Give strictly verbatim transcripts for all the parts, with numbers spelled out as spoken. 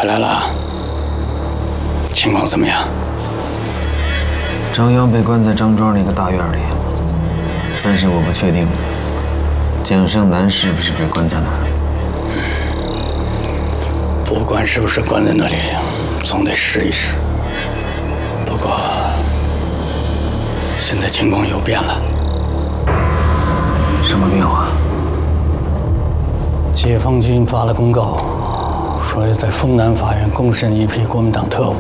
回来了，情况怎么样？ 张扬被关在张庄的一个大院里，但是我不确定蒋胜男是不是被关在那儿。 不管是不是关在那里，总得试一试。不过现在情况又变了。 什么变化？ 解放军发了公告，说要在丰南法院公审一批国民党特务，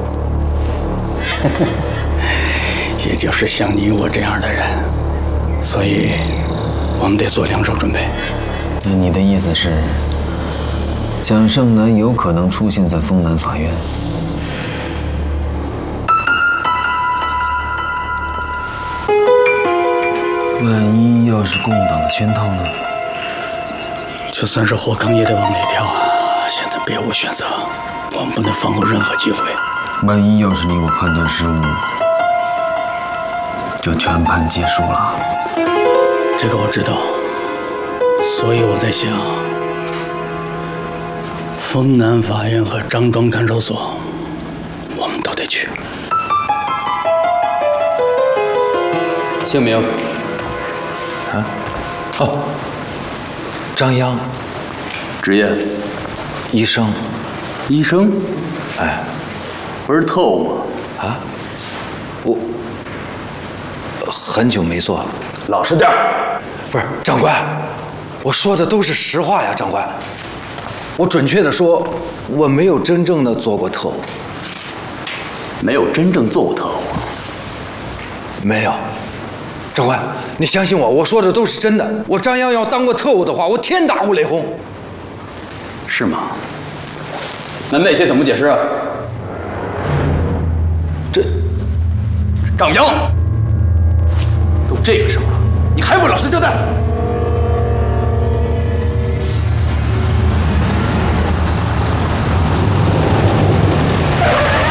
也就是像你我这样的人，所以我们得做两手准备。 那你的意思是，蒋胜男有可能出现在丰南法院？万一要是共党的圈套呢？ 就算是火坑也得往里跳啊！现在别无选择，我们不能放过任何机会。 万一要是你我判断失误，就全盘皆输了。 这个我知道，所以我在想，丰南法院和张庄看守所，我们都得去。 姓名？啊？哦，张扬。 职业？ 医生。 医生？ 哎， 不是特务吗？ 啊？我很久没做了。 老实点儿。 不是，长官，我说的都是实话呀，长官。我准确的说，我没有真正的做过特务。 没有真正做过特务？ 没有。长官，你相信我，我说的都是真的。我张扬要当过特务的话，我天打五雷轰。 是吗？那那些怎么解释啊？ 这张扬，都这个时候了，你还不老实交代？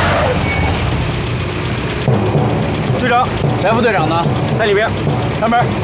队长，翟副队长呢？在里边，开门。